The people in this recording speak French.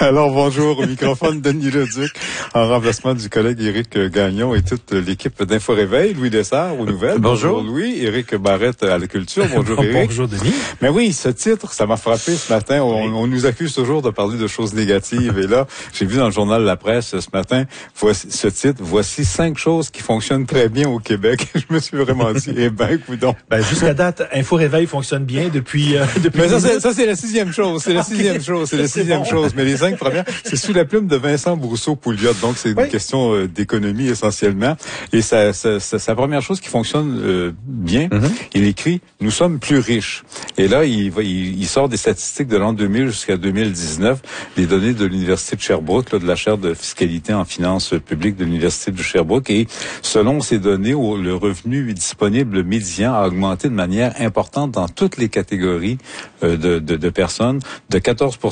Alors, bonjour, au microphone Denis Leduc, en remplacement du collègue Éric Gagnon et toute l'équipe d'Info Réveil, Louis Dessert aux nouvelles. Bonjour Louis, Éric Barrette à la culture. Bonjour Éric. Bonjour Denis. Mais oui, ce titre, ça m'a frappé ce matin. On nous accuse toujours de parler de choses négatives. Et là, j'ai vu dans le journal La Presse ce matin, voici ce titre, voici 5 choses qui fonctionnent très bien au Québec. Je me suis vraiment dit, coudonc. Jusqu'à date, Info Réveil fonctionne bien depuis. Mais ça, c'est la 6e chose. C'est la 6e chose. C'est la 6e chose. Mais les 5 premières, c'est sous la plume de Vincent Brousseau-Pouliot. Donc, c'est une question d'économie essentiellement. Et sa première chose qui fonctionne bien, il écrit « Nous sommes plus riches ». Et là, il sort des statistiques de l'an 2000 jusqu'à 2019, des données de l'Université de Sherbrooke, de la chaire de fiscalité en finances publiques de l'Université de Sherbrooke. Et selon ces données, le revenu disponible médian a augmenté de manière importante dans toutes les catégories de personnes, de 14%